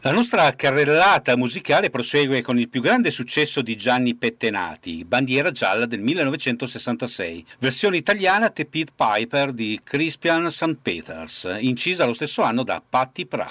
La nostra carrellata musicale prosegue con il più grande successo di Gianni Pettenati, Bandiera gialla del 1966, versione italiana The Pied Piper di Crispian St. Peters, incisa lo stesso anno da Patti Pravo.